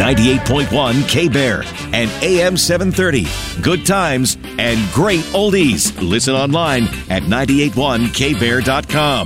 98.1 K-Bear and AM 730. Good times and great oldies. Listen online at 981kbear.com.